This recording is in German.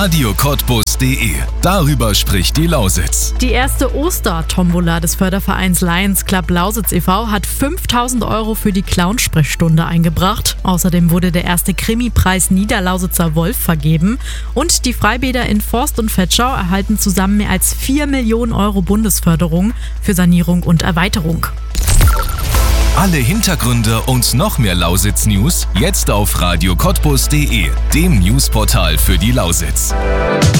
radiocottbus.de. Darüber spricht die Lausitz. Die erste Oster-Tombola des Fördervereins Lions Club Lausitz e.V. hat 5.000 € für die Clown-Sprechstunde eingebracht. Außerdem wurde der erste Krimi-Preis Niederlausitzer Wolf vergeben. Und die Freibäder in Forst und Vetschau erhalten zusammen mehr als 4 Millionen € Bundesförderung für Sanierung und Erweiterung. Alle Hintergründe und noch mehr Lausitz-News jetzt auf radiocottbus.de, dem Newsportal für die Lausitz.